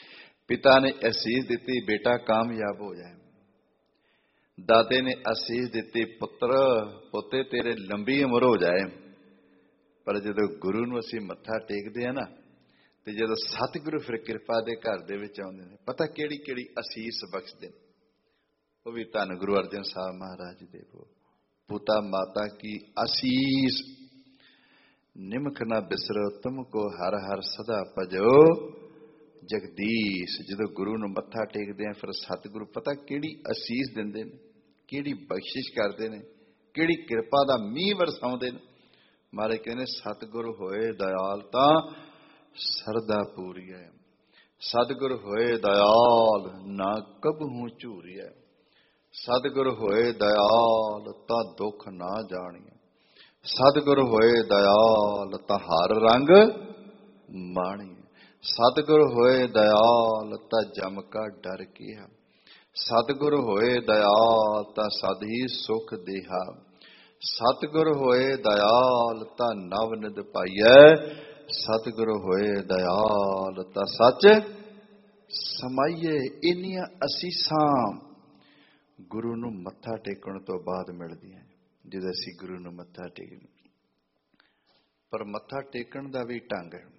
ਪਿਤਾ ਨੇ ਅਸੀਸ ਦਿੱਤੀ ਬੇਟਾ ਕਾਮਯਾਬ ਹੋ ਜਾਏ, ਦਾਦੇ ਨੇ ਅਸੀਸ ਦਿੱਤੀ ਪੁੱਤਰ ਪੋਤੇ ਤੇਰੇ ਲੰਬੀ ਉਮਰ ਹੋ ਜਾਏ। ਪਰ ਜਦੋਂ ਗੁਰੂ ਨੂੰ ਅਸੀਂ ਮੱਥਾ ਟੇਕਦੇ ਆ ਨਾ, ਤੇ ਜਦੋਂ ਸਤਿਗੁਰੂ ਫਿਰ ਕਿਰਪਾ ਦੇ ਘਰ ਦੇ ਵਿੱਚ ਆਉਂਦੇ ਨੇ, ਪਤਾ ਕਿਹੜੀ ਕਿਹੜੀ ਅਸੀਸ ਬਖਸ਼ਦੇ ਨੇ। ਉਹ ਵੀ ਧੰਨ ਗੁਰੂ ਅਰਜਨ ਸਾਹਿਬ ਮਹਾਰਾਜ ਦੇ ਬੋਲ, ਪਿਤਾ ਮਾਤਾ ਕੀ ਅਸੀਸ ਨਿਮਖ ਨਾ ਬਿਸਰੋ ਤੁਮ ਕੋ ਹਰ ਹਰ ਸਦਾ ਭਜੋ ਜਗਦੀਸ਼। ਜਦੋਂ ਗੁਰੂ ਨੂੰ ਮੱਥਾ ਟੇਕਦੇ ਆ ਫਿਰ ਸਤਿਗੁਰੂ ਪਤਾ ਕਿਹੜੀ ਅਸੀਸ ਦਿੰਦੇ ਨੇ, ਕਿਹੜੀ ਬਖਸ਼ਿਸ਼ ਕਰਦੇ ਨੇ, ਕਿਹੜੀ ਕਿਰਪਾ ਦਾ ਮੀਂਹ ਵਰਸਾਉਂਦੇ ਨੇ। ਮਹਾਰਾਜ ਕਹਿੰਦੇ ਸਤਿਗੁਰ ਹੋਏ ਦਇਆਲ ਤਾਂ ਸਰਦਾ ਪੂਰੀ ਹੈ, ਸਤਿਗੁਰ ਹੋਏ ਦਇਆਲ ਨਾ ਕਬਹੂ ਝੂਰੀਐ, ਸਤਿਗੁਰ ਹੋਏ ਦਇਆਲ ਤਾਂ ਦੁੱਖ ਨਾ ਜਾਣੀਐ, ਸਤਿਗੁਰ ਹੋਏ ਦਇਆਲ ਤਾਂ ਹਰ ਰੰਗ ਮਾਣੀਐ, ਸਤਿਗੁਰ ਹੋਏ ਦਇਆਲ ਤਾਂ ਜਮ ਕਾ ਡਰ ਕੀਆ, ਸਤਿਗੁਰ ਹੋਏ ਦਇਆਲ ਤਾਂ ਸਦ ਹੀ ਸੁਖ ਦੇਹਾ, ਸਤਿਗੁਰ ਹੋਏ ਦਇਆਲ ਤਾਂ ਨਵ ਨਿਧ ਪਾਈਐ, ਸਤਿਗੁਰ ਹੋਏ ਦਇਆਲ ਤਾਂ ਸੱਚ ਸਮਾਈਏ। ਇੰਨੀਆਂ ਅਸੀਸਾਂ ਗੁਰੂ ਨੂੰ ਮੱਥਾ ਟੇਕਣ ਤੋਂ ਬਾਅਦ ਮਿਲਦੀਆਂ ਜਦੋਂ ਅਸੀਂ ਗੁਰੂ ਨੂੰ ਮੱਥਾ ਟੇਕਦੇ। ਪਰ ਮੱਥਾ ਟੇਕਣ ਦਾ ਵੀ ਢੰਗ ਹੈ,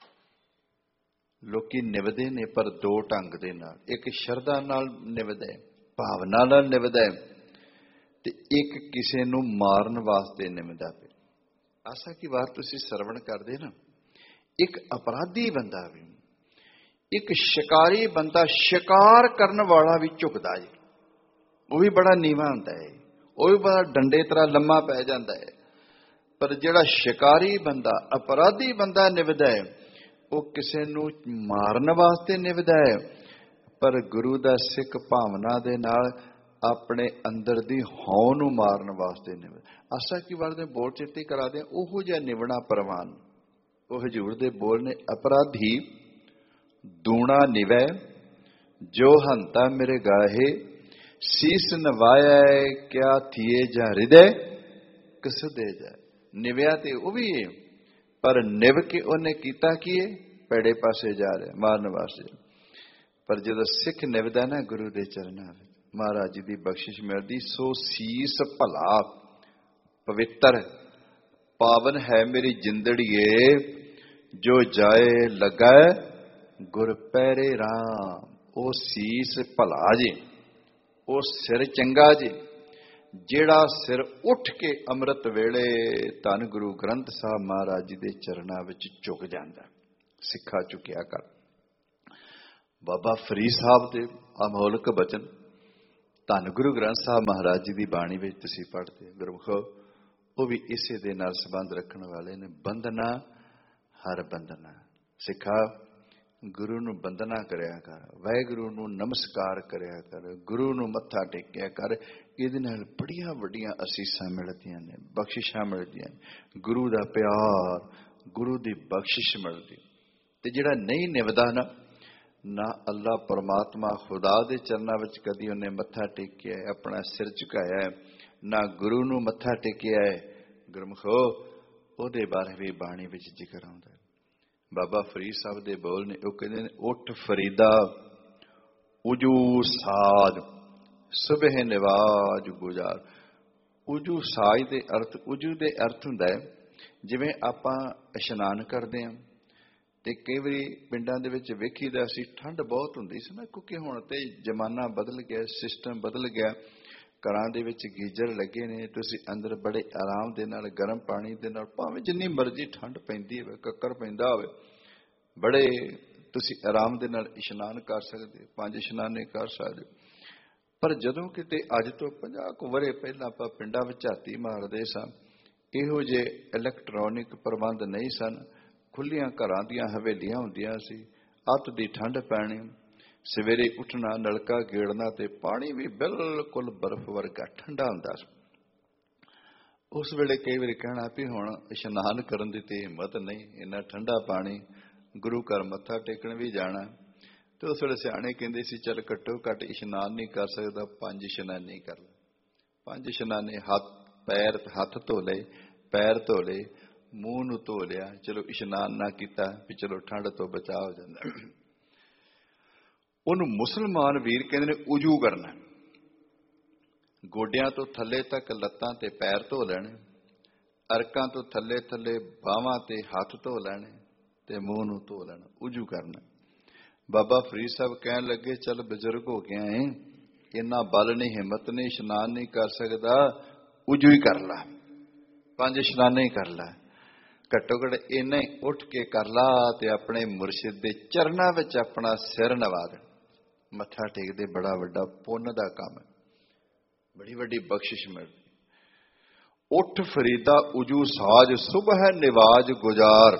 ਲੋਕੀ ਨਿਭਦੇ ਨੇ ਪਰ ਦੋ ਢੰਗ ਦੇ ਨਾਲ। ਇੱਕ ਸ਼ਰਧਾ ਨਾਲ ਨਿਭਦਾ, ਭਾਵਨਾ ਨਾਲ ਨਿਭਦਾ, ਤੇ ਇੱਕ ਕਿਸੇ ਨੂੰ ਮਾਰਨ ਵਾਸਤੇ ਨਿਭਦਾ ਪਿਆ। ਆਸਾ ਕੀ ਵਾਰ ਤੁਸੀਂ ਸਰਵਣ ਕਰਦੇ ਨਾ, ਇੱਕ ਅਪਰਾਧੀ ਬੰਦਾ ਵੀ, ਇੱਕ ਸ਼ਿਕਾਰੀ ਬੰਦਾ, ਸ਼ਿਕਾਰ ਕਰਨ ਵਾਲਾ ਵੀ ਝੁਕਦਾ ਜੀ, ਉਹ ਵੀ ਬੜਾ ਨੀਵਾਂ ਹੁੰਦਾ ਹੈ, ਉਹ ਵੀ ਬੜਾ ਡੰਡੇ ਤਰ੍ਹਾਂ ਲੰਮਾ ਪੈ ਜਾਂਦਾ ਹੈ। ਪਰ ਜਿਹੜਾ ਸ਼ਿਕਾਰੀ ਬੰਦਾ, ਅਪਰਾਧੀ ਬੰਦਾ ਨਿਭਦਾ ਹੈ, ਉਹ ਕਿਸੇ ਨੂੰ ਮਾਰਨ ਵਾਸਤੇ ਨਿਭਦਾ ਹੈ, ਪਰ ਗੁਰੂ ਦਾ ਸਿੱਖ ਭਾਵਨਾ ਦੇ ਨਾਲ ਆਪਣੇ ਅੰਦਰ ਦੀ ਹਉ ਨੂੰ ਮਾਰਨ ਵਾਸਤੇ ਨਿਭਦਾ। ਆਸਾ ਕੀ ਵਾਰ ਦੇ ਬੋਲ ਚਿੱਤੀ ਕਰਾ ਦੇ, ਉਹੋ ਜਿਹਾ ਨਿਭਣਾ ਪ੍ਰਵਾਨ। ਉਹ ਹਜ਼ੂਰ ਦੇ ਬੋਲ ਨੇ, ਅਪਰਾਧੀ ਦੂਣਾ ਨਿਵੈ ਜੋ ਹੰਤਾ ਮੇਰੇ ਗਾਹੇ, ਸੀਸ ਨਵਾਇਆ ਕਿਆ ਥੀਏ ਜਾਂ ਹਿਰਦੇ ਕਿਸ ਦੇ ਜਾ। ਨਿਵਿਆ ਤੇ ਉਹ ਵੀ ਹੈ, ਪਰ ਨਿਭ ਕੇ ਉਹਨੇ ਕੀਤਾ ਕੀ ਹੈ, ਪੈੜੇ ਪਾਸੇ ਜਾ ਰਿਹਾ, ਮਾਰਨ ਵਾਸਤੇ। ਪਰ ਜਦੋਂ ਸਿੱਖ ਨਿਭਦਾ ਨਾ ਗੁਰੂ ਦੇ ਚਰਨਾਂ ਵਿੱਚ, ਮਹਾਰਾਜ ਜੀ ਦੀ ਬਖਸ਼ਿਸ਼ ਮਿਲਦੀ। ਸੋ ਸੀਸ ਭਲਾ ਪਵਿੱਤਰ ਪਾਵਨ ਹੈ ਮੇਰੀ ਜਿੰਦੜੀਏ, ਜੋ ਜਾਏ ਲੱਗਾ ਗੁਰ ਪਹਿਰੇ ਰਾਮ। ਉਹ ਸੀਸ ਭਲਾ ਜੀ, ਉਹ ਸਿਰ ਚੰਗਾ ਜੀ, ਜਿਹੜਾ ਸਿਰ ਉੱਠ ਕੇ ਅੰਮ੍ਰਿਤ ਵੇਲੇ ਧੰਨ ਗੁਰੂ ਗ੍ਰੰਥ ਸਾਹਿਬ ਮਹਾਰਾਜ ਜੀ ਦੇ ਚਰਨਾਂ ਵਿੱਚ ਝੁਕ ਜਾਂਦਾ। ਸਿੱਖਾ ਚੁੱਕਿਆ ਕਰ। ਬਾਬਾ ਫਰੀਦ ਸਾਹਿਬ ਦੇ ਅਮੋਲਕ ਬਚਨ ਧੰਨ ਗੁਰੂ ਗ੍ਰੰਥ ਸਾਹਿਬ ਮਹਾਰਾਜ ਜੀ ਦੀ ਬਾਣੀ ਵਿੱਚ ਤੁਸੀਂ ਪੜ੍ਹਦੇ ਗੁਰਮੁਖੋ, ਉਹ ਵੀ ਇਸੇ ਦੇ ਨਾਲ ਸੰਬੰਧ ਰੱਖਣ ਵਾਲੇ ਨੇ। ਬੰਦਨਾ ਹਰ ਬੰਦਨਾ। ਸਿੱਖਾ ਗੁਰੂ ਨੂੰ ਬੰਦਨਾ ਕਰਿਆ ਕਰ, ਵਾਹਿਗੁਰੂ ਨੂੰ ਨਮਸਕਾਰ ਕਰਿਆ ਕਰ, ਗੁਰੂ ਨੂੰ ਮੱਥਾ ਟੇਕਿਆ ਕਰ। ਇਹਦੇ ਨਾਲ ਬੜੀਆਂ ਵੱਡੀਆਂ ਅਸੀਸਾਂ ਮਿਲਦੀਆਂ ਨੇ, ਬਖਸ਼ਿਸ਼ਾਂ ਮਿਲਦੀਆਂ ਨੇ, ਗੁਰੂ ਦਾ ਪਿਆਰ, ਗੁਰੂ ਦੀ ਬਖਸ਼ਿਸ਼ ਮਿਲਦੀ। ਤੇ ਜਿਹੜਾ ਨਹੀਂ ਨਿਭਦਾ ਨਾ, ਨਾ ਅੱਲਾ ਪਰਮਾਤਮਾ ਖੁਦਾ ਦੇ ਚਰਨਾਂ ਵਿੱਚ ਕਦੀ ਉਹਨੇ ਮੱਥਾ ਟੇਕਿਆ, ਆਪਣਾ ਸਿਰ ਝੁਕਾਇਆ, ਨਾ ਗੁਰੂ ਨੂੰ ਮੱਥਾ ਟੇਕਿਆ ਹੈ, ਗੁਰਮੁਖੋ ਉਹਦੇ ਬਾਰੇ ਵੀ ਬਾਣੀ ਵਿੱਚ ਜ਼ਿਕਰ ਆਉਂਦਾ ਹੈ। ਬਾਬਾ ਫਰੀਦ ਸਾਹਿਬ ਦੇ ਬੋਲ ਨੇ, ਉਹ ਕਹਿੰਦੇ ਨੇ, ਉੱਠ ਫਰੀਦਾ ਉਜੂ ਸਾਜ ਸੁਬਹ ਨਿਵਾਜ ਗੁਜ਼ਾਰ। ਉਜੂ ਸਾਜ ਦੇ ਅਰਥ, ਉਜੂ ਦੇ ਅਰਥ ਹੁੰਦਾ ਹੈ ਜਿਵੇਂ ਆਪਾਂ ਇਸ਼ਨਾਨ ਕਰਦੇ ਹਾਂ ਤੇ ਕਈ ਵਾਰੀ ਪਿੰਡਾਂ ਦੇ ਵਿੱਚ ਵੇਖੀਦਾ ਸੀ ਠੰਡ ਬਹੁਤ ਹੁੰਦੀ ਸੀ ਨਾ, ਕਿਉਂਕਿ ਹੁਣ ਤੇ ਜ਼ਮਾਨਾ ਬਦਲ ਗਿਆ, ਸਿਸਟਮ ਬਦਲ ਗਿਆ। ਘਰਾਂ ਦੇ ਵਿੱਚ ਗੀਜ਼ਰ ਲੱਗੇ ਨੇ, ਤੁਸੀਂ ਅੰਦਰ ਬੜੇ ਆਰਾਮ ਦੇ ਨਾਲ ਗਰਮ ਪਾਣੀ ਦੇ ਨਾਲ, ਭਾਵੇਂ ਜਿੰਨੀ ਮਰਜ਼ੀ ਠੰਡ ਪੈਂਦੀ ਹੋਵੇ, ਕੱਕਰ ਪੈਂਦਾ ਹੋਵੇ, ਬੜੇ ਤੁਸੀਂ ਆਰਾਮ ਦੇ ਨਾਲ ਇਸ਼ਨਾਨ ਕਰ ਸਕਦੇ, ਪੰਜ ਇਸ਼ਨਾਨੇ ਕਰ ਸਕਦੇ। ਪਰ ਜਦੋਂ ਕਿਤੇ ਅੱਜ ਤੋਂ ਪੰਜਾਹ ਕੁ ਵਰ੍ਹੇ ਪਹਿਲਾਂ ਆਪਾਂ ਪਿੰਡਾਂ ਵਿੱਚ ਝਾਤੀ ਮਾਰਦੇ ਸਾਂ, ਇਹੋ ਜਿਹੇ ਇਲੈਕਟ੍ਰੋਨਿਕ ਪ੍ਰਬੰਧ ਨਹੀਂ ਸਨ। ਖੁੱਲੀਆਂ ਘਰਾਂ ਦੀਆਂ ਹਵੇਲੀਆਂ ਹੁੰਦੀਆਂ ਸੀ, ਅੱਤ ਦੀ ਠੰਡ ਪੈਣੀ, ਸਵੇਰੇ ਉੱਠਣਾ, ਨਲਕਾ ਗੇੜਨਾ, ਤੇ ਪਾਣੀ ਵੀ ਬਿਲਕੁਲ ਬਰਫ਼ ਵਰਗਾ ਠੰਡਾ ਹੁੰਦਾ ਸੀ। ਉਸ ਵੇਲੇ ਕਈ ਵਾਰੀ ਕਹਿਣਾ ਵੀ ਹੁਣ ਇਸ਼ਨਾਨ ਕਰਨ ਦੀ ਤੇ ਹਿੰਮਤ ਨਹੀਂ, ਇੰਨਾ ਠੰਡਾ ਪਾਣੀ, ਗੁਰੂ ਘਰ ਮੱਥਾ ਟੇਕਣ ਵੀ ਜਾਣਾ। ਤੇ ਉਸ ਵੇਲੇ ਸਿਆਣੇ ਕਹਿੰਦੇ ਸੀ, ਚੱਲ ਘੱਟੋ ਘੱਟ ਇਸ਼ਨਾਨ ਨਹੀਂ ਕਰ ਸਕਦਾ, ਪੰਜ ਇਸ਼ਨਾਨੇ ਕਰ ਲੈ। ਪੰਜ ਇਸ਼ਨਾਨੇ, ਹੱਥ ਪੈਰ, ਹੱਥ ਧੋ ਲਏ, ਪੈਰ ਧੋ ਲਏ, ਮੂੰਹ ਨੂੰ ਧੋ ਲਿਆ, ਚਲੋ ਇਸ਼ਨਾਨ ਨਾ ਕੀਤਾ ਵੀ ਚਲੋ ਠੰਡ ਤੋਂ ਬਚਾਅ ਹੋ ਜਾਂਦਾ। ਉਹਨੂੰ ਮੁਸਲਮਾਨ ਵੀਰ ਕਹਿੰਦੇ ਨੇ ਉਜੂ ਕਰਨਾ। ਗੋਡਿਆਂ ਤੋਂ ਥੱਲੇ ਤੱਕ ਲੱਤਾਂ ਤੇ ਪੈਰ ਧੋ ਲੈਣੇ, ਅਰਕਾਂ ਤੋਂ ਥੱਲੇ ਥੱਲੇ ਬਾਹਾਂ ਤੇ ਹੱਥ ਧੋ ਲੈਣੇ ਤੇ ਮੂੰਹ ਨੂੰ ਧੋ ਲੈਣਾ, ਉਜੂ ਕਰਨਾ। ਬਾਬਾ ਫਰੀਦ ਸਾਹਿਬ ਕਹਿਣ ਲੱਗੇ, ਚੱਲ ਬਜ਼ੁਰਗ ਹੋ ਗਿਆ ਏ, ਇੰਨਾ ਬਲ ਨਹੀਂ, ਹਿੰਮਤ ਨਹੀਂ, ਇਸ਼ਨਾਨ ਨਹੀਂ ਕਰ ਸਕਦਾ, ਉਜੂ ਹੀ ਕਰ ਲਾ, ਪੰਜ ਇਸ਼ਨਾਨੇ ਹੀ ਕਰ ਲਾ, ਘੱਟੋ ਘੱਟ ਇੰਨਾ ਹੀ ਉੱਠ ਕੇ ਕਰ ਲਾ ਤੇ ਆਪਣੇ ਮੁਰਸ਼ਿਦ ਦੇ ਚਰਨਾਂ ਵਿੱਚ ਆਪਣਾ ਸਿਰ ਨਵਾ ਦੇ, ਮੱਥਾ ਟੇਕਦੇ। ਬੜਾ ਵੱਡਾ ਪੁੰਨ ਦਾ ਕੰਮ ਹੈ, ਬੜੀ ਵੱਡੀ ਬਖਸ਼ਿਸ਼ ਮਿਲਦੀ। ਉੱਠ ਫਰੀਦਾ ਉਜੂ ਸਾਜ, ਸੁਬਹ ਨਿਵਾਜ ਗੁਜ਼ਾਰ,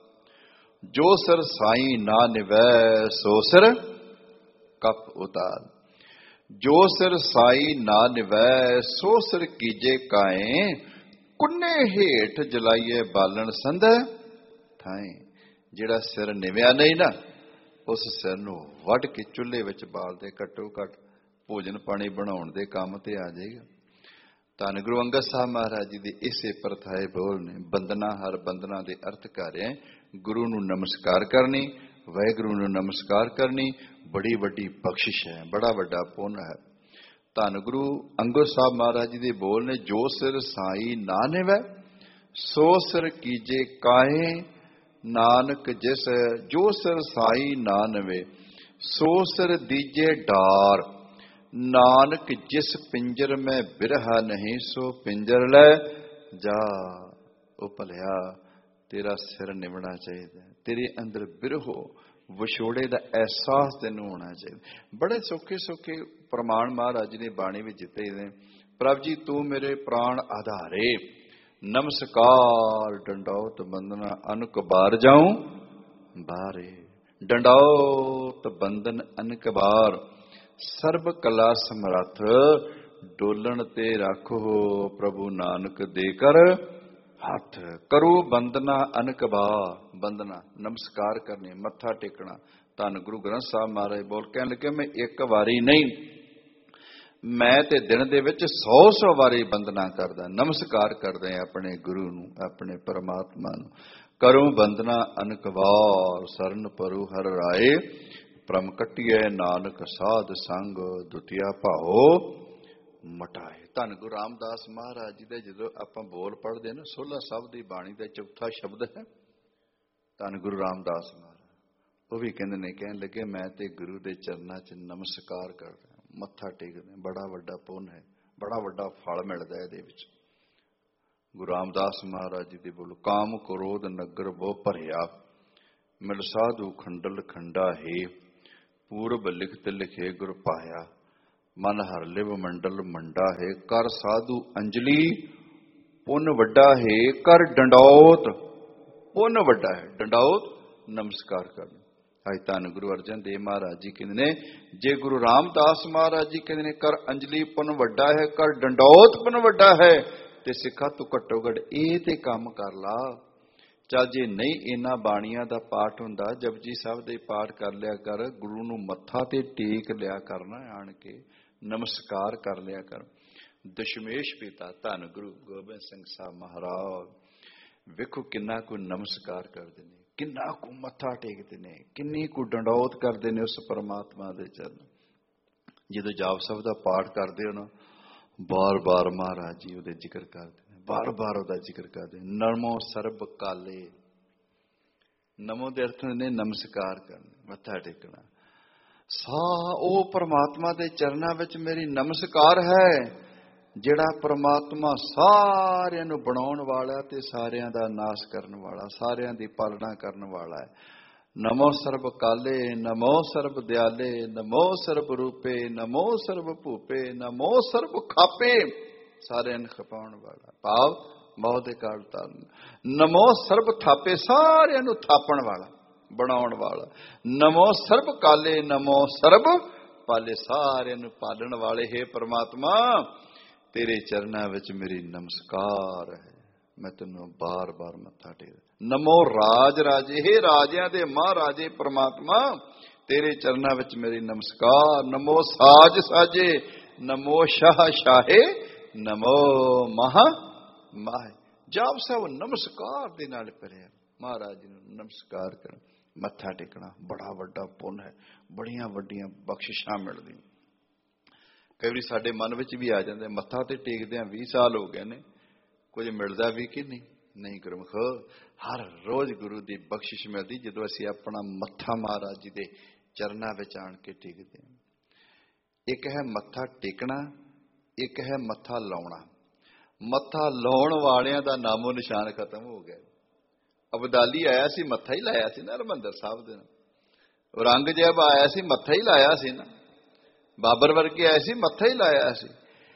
ਜੋ ਸਿਰ ਸਾਈਂ ਨਾ ਨਿਵੈ ਸੋ ਸਿਰ ਕਪ ਉਤਾਰ। ਜੋ ਸਿਰ ਸਾਈ ਨਾ ਨਿਵੈ ਸੋ ਸਿਰ ਕੀਜੇ ਕਾਏ, ਕੁੰਨੇ ਹੇਠ ਜਲਾਈਏ ਬਾਲਣ ਸੰਧੈ ਥਾਏ। ਜਿਹੜਾ ਸਿਰ ਨਿਵਿਆ ਨਹੀਂ ਨਾ, ਉਸ ਸਿਰ ਨੂੰ ਵੱਢ ਕੇ ਚੁੱਲ੍ਹੇ ਵਿੱਚ ਬਾਲ ਦੇ, ਘੱਟੋ ਘੱਟ ਭੋਜਨ ਪਾਣੀ ਬਣਾਉਣ ਦੇ ਕੰਮ ਤੇ ਆ ਜਾਏਗਾ। ਧੰਨ ਗੁਰੂ ਅੰਗਦ ਸਾਹਿਬ ਮਹਾਰਾਜ ਜੀ ਦੇ ਇਸੇ ਪ੍ਰਥਾਏ ਬੋਲ ਨੇ। ਬੰਦਨਾ ਹਰ ਬੰਦਨਾ ਦੇ ਅਰਥ ਕਰ ਰਿਹਾ, ਗੁਰੂ ਨੂੰ ਨਮਸਕਾਰ ਕਰਨੀ, ਵਾਹਿਗੁਰੂ ਨੂੰ ਨਮਸਕਾਰ ਕਰਨੀ ਬੜੀ ਵੱਡੀ ਬਖਸ਼ਿਸ਼ ਹੈ, ਬੜਾ ਵੱਡਾ ਪੁੰਨ ਹੈ। ਧੰਨ ਗੁਰੂ ਅੰਗਦ ਸਾਹਿਬ ਮਹਾਰਾਜ ਜੀ ਦੇ ਬੋਲ ਨੇ, ਜੋ ਸਿਰ ਸਾਈ ਨਾ ਨਿਵੈ ਸੋ ਸਿਰ ਕੀਜੇ ਕਾਹੇ, ਨਾਨਕ ਜਿਸ ਜੋ ਸਿਰ ਸਾਈ ਨਾ ਨਿਵੇ ਸੋ ਸਿਰ ਦੀਜੇ ਡਾਰ। ਨਾਨਕ ਜਿਸ ਪਿੰਜਰ ਮੈਂ ਬਿਰਹਾ ਨਹੀਂ, ਸੋ ਪਿੰਜਰ ਲੈ ਜਾ। ਉਹ ਭਲਿਆ, ਤੇਰਾ ਸਿਰ ਨਿਵਣਾ ਚਾਹੀਦਾ, ਤੇਰੇ ਅੰਦਰ ਬਿਰਹੋ ਵਿਛੋੜੇ ਦਾ ਅਹਿਸਾਸ ਤੈਨੂੰ ਹੋਣਾ ਚਾਹੀਦਾ। ਬੜੇ ਸੌਖੇ ਸੌਖੇ ਪ੍ਰਮਾਣ ਮਹਾਰਾਜ ਨੇ ਬਾਣੀ ਵਿੱਚ ਦਿੱਤੇ ਨੇ। ਪ੍ਰਭ ਜੀ ਤੂੰ ਮੇਰੇ ਪ੍ਰਾਣ ਆਧਾਰੇ, ਨਮਸਕਾਰ ਡੰਡੌਤ ਬੰਦਨਾ ਅਨਕ ਬਾਰ ਜਾਉ ਬਾਰੇ। ਡੰਡੌਤ ਬੰਦਨ ਅਨਕ ਬਾਰ, ਸਰਬ ਕਲਾ ਸਮਰੱਥ, ਡੋਲਣ ਤੇ ਰੱਖੋ ਪ੍ਰਭੂ ਨਾਨਕ ਦੇ ਕਰ ਹੱਥ। ਕਰੋ ਬੰਦਨਾ ਅਨਕ ਬਾਰ, ਬੰਦਨਾ ਨਮਸਕਾਰ ਕਰਨੀ, ਮੱਥਾ ਟੇਕਣਾ। ਧੰਨ ਗੁਰੂ ਗ੍ਰੰਥ ਸਾਹਿਬ ਮਹਾਰਾਜ ਬੋਲ ਕਹਿਣ ਲੱਗੇ, ਮੈਂ ਇੱਕ ਵਾਰੀ ਨਹੀਂ, ਮੈਂ ਤੇ ਦਿਨ ਦੇ ਵਿੱਚ ਸੌ ਸੌ ਵਾਰੀ ਬੰਦਨਾ ਕਰਦਾ, ਨਮਸਕਾਰ ਕਰਦਾ ਆਪਣੇ ਗੁਰੂ ਨੂੰ, ਆਪਣੇ ਪਰਮਾਤਮਾ ਨੂੰ। ਕਰੋ ਬੰਦਨਾ ਅਨਕ ਬਾਰ, ਸਰਨ ਪਰੂ ਹਰ ਰਾਏ, ਪ੍ਰਮ ਕੱਟੀਐ ਨਾਨਕ ਸਾਧ ਸੰਗ, ਦੁਤੀਆ ਭਾਓ ਮਟਾਏ। ਧੰਨ ਗੁਰੂ ਰਾਮਦਾਸ ਮਹਾਰਾਜ ਜੀ ਦੇ ਜਦੋਂ ਆਪਾਂ ਬੋਲ ਪੜ੍ਹਦੇ ਨਾ, ਸੋਲ੍ਹਾ ਸਾਹਿਬ ਦੀ ਬਾਣੀ ਦਾ ਚੌਥਾ ਸ਼ਬਦ ਹੈ ਧੰਨ ਗੁਰੂ ਰਾਮਦਾਸ ਮਹਾਰਾਜ। ਉਹ ਵੀ ਕਹਿੰਦੇ ਨੇ, ਕਹਿਣ ਲੱਗੇ ਮੈਂ ਤੇ ਗੁਰੂ ਦੇ ਚਰਨਾਂ 'ਚ ਨਮਸਕਾਰ ਕਰਦਾ, ਮੱਥਾ ਟੇਕਦੇ, ਬੜਾ ਵੱਡਾ ਪੁੰਨ ਹੈ, ਬੜਾ ਵੱਡਾ ਫਲ ਮਿਲਦਾ ਇਹਦੇ ਵਿੱਚ। ਗੁਰੂ ਰਾਮਦਾਸ ਮਹਾਰਾਜ ਜੀ ਦੇ ਬੋਲ, ਕਾਮ ਕ੍ਰੋਧ ਨਗਰ ਬਹੁ ਭਰਿਆ, ਮਿਲ ਸਾਧੂ ਖੰਡਲ ਖੰਡਾ ਹੈ, ਪੂਰਬ ਲਿਖਤ ਲਿਖੇ ਗੁਰ ਪਾਇਆ, ਮਨ ਹਰ ਲਿਵ ਮੰਡਲ ਮੰਡਾ ਹੈ, ਕਰ ਸਾਧੂ ਅੰਜਲੀ ਪੁੰਨ ਵੱਡਾ ਹੈ, ਕਰ ਡੰਡੌਤ ਪੁੰਨ ਵੱਡਾ ਹੈ। ਡੰਡੌਤ ਨਮਸਕਾਰ ਕਰਨਾ। ਅੱਜ ਧੰਨ ਗੁਰੂ ਅਰਜਨ ਦੇਵ ਮਹਾਰਾਜ ਜੀ ਕਹਿੰਦੇ ਨੇ, ਜੇ ਗੁਰੂ ਰਾਮਦਾਸ ਮਹਾਰਾਜ ਜੀ ਕਹਿੰਦੇ ਨੇ ਕਰ ਅੰਜਲੀ ਪੁੰਨ ਵੱਡਾ ਹੈ, ਕਰ ਡੰਡੌਤ ਪੁੰਨ ਵੱਡਾ ਹੈ, ਤੇ ਸਿੱਖਾ ਤੂੰ ਘੱਟੋ ਘੱਟ ਇਹ ਤੇ ਕੰਮ ਕਰ ਲਾ। ਚੱਲ ਜੇ ਨਹੀਂ ਇਹਨਾਂ ਬਾਣੀਆਂ ਦਾ ਪਾਠ ਹੁੰਦਾ, ਜਪਜੀ ਸਾਹਿਬ ਦੇ ਪਾਠ ਕਰ ਲਿਆ ਕਰ, ਗੁਰੂ ਨੂੰ ਮੱਥਾ ਤੇ ਟੇਕ ਲਿਆ ਕਰਨਾ, ਆਣ ਕੇ ਨਮਸਕਾਰ ਕਰ ਲਿਆ ਕਰ। ਦਸ਼ਮੇਸ਼ ਪਿਤਾ ਧੰਨ ਗੁਰੂ ਗੋਬਿੰਦ ਸਿੰਘ ਸਾਹਿਬ ਮਹਾਰਾਜ ਵੇਖੋ ਕਿੰਨਾ ਕੁ ਨਮਸਕਾਰ ਕਰਦੇ ਨੇ, ਕਿੰਨਾ ਕੁ ਮੱਥਾ ਟੇਕਦੇ ਨੇ, ਕਿੰਨੀ ਕੁ ਡੰਡੌਤ ਕਰਦੇ ਨੇ ਉਸ ਪਰਮਾਤਮਾ ਦੇ ਚਰਨ। ਜਦੋਂ ਜਾਪ ਸਾਹਿਬ ਦਾ ਪਾਠ ਕਰਦੇ ਹੋ ਨਾ, ਬਾਰ ਬਾਰ ਮਹਾਰਾਜ ਜੀ ਉਹਦੇ ਜ਼ਿਕਰ ਕਰਦੇ ਨੇ, ਬਾਰ ਬਾਰ ਉਹਦਾ ਜ਼ਿਕਰ ਕਰਦੇ ਨੇ। ਨਮੋ ਸਰਬ ਕਾਲੇ, ਨਮੋ ਦੇ ਅਰਥ ਨੇ ਨਮਸਕਾਰ ਕਰਨਾ, ਮੱਥਾ ਟੇਕਣਾ। ਸਾ ਉਹ ਪਰਮਾਤਮਾ ਦੇ ਚਰਨਾਂ ਵਿੱਚ ਮੇਰੀ ਨਮਸਕਾਰ ਹੈ, ਜਿਹੜਾ ਪਰਮਾਤਮਾ ਸਾਰਿਆਂ ਨੂੰ ਬਣਾਉਣ ਵਾਲਾ ਤੇ ਸਾਰਿਆਂ ਦਾ ਨਾਸ਼ ਕਰਨ ਵਾਲਾ, ਸਾਰਿਆਂ ਦੀ ਪਾਲਣਾ ਕਰਨ ਵਾਲਾ ਹੈ। ਨਮੋ ਸਰਬ ਕਾਲੇ, ਨਮੋ ਸਰਬ ਦਿਆਲੇ, ਨਮੋ ਸਰਬ ਰੂਪੇ, ਨਮੋ ਸਰਬ ਭੂਪੇ, ਨਮੋ ਸਰਬ ਖਾਪੇ, ਸਾਰਿਆਂ ਨੂੰ ਖਪਾਉਣ ਵਾਲਾ, ਭਾਵ ਮੌਤ ਦੇ ਕਾਲ ਤਾਰਨ। ਨਮੋ ਸਰਬ ਥਾਪੇ, ਸਾਰਿਆਂ ਨੂੰ ਥਾਪਣ ਵਾਲਾ, ਬਣਾਉਣ ਵਾਲਾ। ਨਮੋ ਸਰਬ ਕਾਲੇ, ਨਮੋ ਸਰਬ ਪਾਲੇ, ਸਾਰਿਆਂ ਨੂੰ ਪਾਲਣ ਵਾਲੇ। ਹੈ ਪ੍ਰਮਾਤਮਾ, ਤੇਰੇ ਚਰਨਾਂ ਵਿੱਚ ਮੇਰੀ ਨਮਸਕਾਰ ਹੈ, ਮੈਂ ਤੈਨੂੰ ਬਾਰ ਬਾਰ ਮੱਥਾ ਟੇਕਦਾ। ਨਮੋ ਰਾਜ ਰਾਜੇ, ਹੇ ਰਾਜਿਆਂ ਦੇ ਮਹਾਰਾਜੇ ਪ੍ਰਮਾਤਮਾ, ਤੇਰੇ ਚਰਨਾਂ ਵਿੱਚ ਮੇਰੀ ਨਮਸਕਾਰ। ਨਮੋ ਸਾਜ ਸਾਜੇ, ਨਮੋ ਸ਼ਾਹ ਸ਼ਾਹੇ, ਨਮੋ ਮਹਾ ਮਾਹੇ। ਜਾਪ ਸਾਹਿਬ ਨਮਸਕਾਰ ਦੇ ਨਾਲ ਭਰਿਆ, ਮਹਾਰਾਜ ਜੀ ਨੂੰ ਨਮਸਕਾਰ ਕਰਨ। ਮੱਥਾ ਟੇਕਣਾ ਬੜਾ ਵੱਡਾ ਪੁੰਨ ਹੈ, ਬੜੀਆਂ ਵੱਡੀਆਂ ਬਖਸ਼ਿਸ਼ਾਂ ਮਿਲਦੀਆਂ। ਕਈ ਵਾਰੀ ਸਾਡੇ ਮਨ ਵਿੱਚ ਵੀ ਆ ਜਾਂਦੇ, ਮੱਥਾ ਤੇ ਟੇਕਦਿਆਂ ਵੀਹ ਸਾਲ ਹੋ ਗਏ ਨੇ, ਕੁਝ ਮਿਲਦਾ ਵੀ ਕਿ ਨਹੀਂ? ਨਹੀਂ ਗੁਰਮੁਖ, ਹਰ ਰੋਜ਼ ਗੁਰੂ ਦੀ ਬਖਸ਼ਿਸ਼ ਮਿਲਦੀ ਜਦੋਂ ਅਸੀਂ ਆਪਣਾ ਮੱਥਾ ਮਹਾਰਾਜ ਜੀ ਦੇ ਚਰਨਾਂ ਵਿੱਚ ਆਣ ਕੇ ਟੇਕਦੇ ਹਾਂ। ਇੱਕ ਹੈ ਮੱਥਾ ਟੇਕਣਾ, ਇੱਕ ਹੈ ਮੱਥਾ ਲਾਉਣਾ। ਮੱਥਾ ਲਾਉਣ ਵਾਲਿਆਂ ਦਾ ਨਾਮੋ ਨਿਸ਼ਾਨ ਖਤਮ ਹੋ ਗਿਆ। ਅਬਦਾਲੀ ਆਇਆ ਸੀ, ਮੱਥਾ ਹੀ ਲਾਇਆ ਸੀ ਨਾ ਹਰਿਮੰਦਰ ਸਾਹਿਬ ਦੇ ਨਾਲ। ਔਰੰਗਜ਼ੇਬ ਆਇਆ ਸੀ, ਮੱਥਾ ਹੀ ਲਾਇਆ ਸੀ ਨਾ। ਬਾਬਰ ਵਰਗੇ ਆਏ ਸੀ, ਮੱਥਾ ਹੀ ਲਾਇਆ ਸੀ।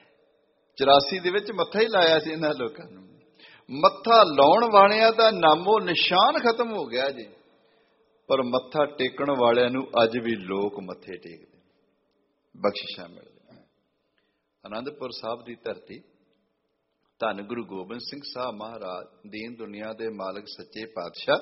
ਚੁਰਾਸੀ ਦੇ ਵਿੱਚ ਮੱਥਾ ਹੀ ਲਾਇਆ ਸੀ ਇਹਨਾਂ ਲੋਕਾਂ ਨੂੰ। ਮੱਥਾ ਲਾਉਣ ਵਾਲਿਆਂ ਦਾ ਨਾਮੋ ਨਿਸ਼ਾਨ ਖਤਮ ਹੋ ਗਿਆ ਜੀ। ਪਰ ਮੱਥਾ ਟੇਕਣ ਵਾਲਿਆਂ ਨੂੰ ਅੱਜ ਵੀ ਲੋਕ ਮੱਥੇ ਟੇਕਦੇ, ਬਖਸ਼ਿਸ਼ਾਂ ਮਿਲਦੀਆਂ। ਆਨੰਦਪੁਰ ਸਾਹਿਬ ਦੀ ਧਰਤੀ, ਧੰਨ ਗੁਰੂ ਗੋਬਿੰਦ ਸਿੰਘ ਸਾਹਿਬ ਮਹਾਰਾਜ, ਦੀਨ ਦੁਨੀਆ ਦੇ ਮਾਲਕ ਸੱਚੇ ਪਾਤਸ਼ਾਹ,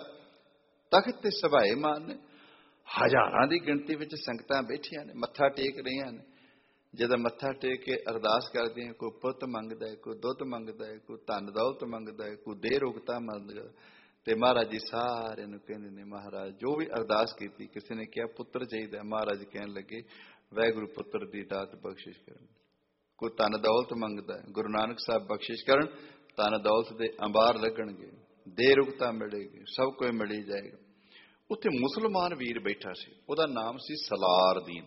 ਤਖਤ ਤੇ ਸਭਾਏ ਮਾਨ ਨੇ। ਹਜ਼ਾਰਾਂ ਦੀ ਗਿਣਤੀ ਵਿੱਚ ਸੰਗਤਾਂ ਬੈਠੀਆਂ ਨੇ, ਮੱਥਾ ਟੇਕ ਰਹੀਆਂ ਨੇ। ਜਦੋਂ ਮੱਥਾ ਟੇਕ ਕੇ ਅਰਦਾਸ ਕਰਦੇ ਆ, ਕੋਈ ਪੁੱਤ ਮੰਗਦਾ ਹੈ, ਕੋਈ ਦੁੱਧ ਮੰਗਦਾ ਹੈ, ਕੋਈ ਧਨ ਦੌਲਤ ਮੰਗਦਾ ਹੈ, ਕੋਈ ਦੇਹ ਰੋਗਤਾ ਮੰਗਦਾ। ਤੇ ਮਹਾਰਾਜ ਜੀ ਸਾਰਿਆਂ ਨੂੰ ਕਹਿੰਦੇ ਨੇ, ਮਹਾਰਾਜ ਜੋ ਵੀ ਅਰਦਾਸ ਕੀਤੀ, ਕਿਸੇ ਨੇ ਕਿਹਾ ਪੁੱਤਰ ਚਾਹੀਦਾ, ਮਹਾਰਾਜ ਕਹਿਣ ਲੱਗੇ ਵਾਹਿਗੁਰੂ ਪੁੱਤਰ ਦੀ ਦਾਤ ਬਖਸ਼ਿਸ਼ ਕਰਨ। ਕੋਈ ਧਨ ਦੌਲਤ ਮੰਗਦਾ ਹੈ, ਗੁਰੂ ਨਾਨਕ ਸਾਹਿਬ ਬਖਸ਼ਿਸ਼ ਕਰਨ, ਧਨ ਦੌਲਤ ਦੇ ਅੰਬਾਰ ਲੱਗਣਗੇ, ਦੇਹ ਰੁਗਤਾ ਮਿਲੇਗੀ, ਸਭ ਕੁਝ ਮਿਲੀ ਜਾਏਗਾ। ਉੱਥੇ ਮੁਸਲਮਾਨ ਵੀਰ ਬੈਠਾ ਸੀ, ਉਹਦਾ ਨਾਮ ਸੀ ਸਲਾਰਦੀਨ।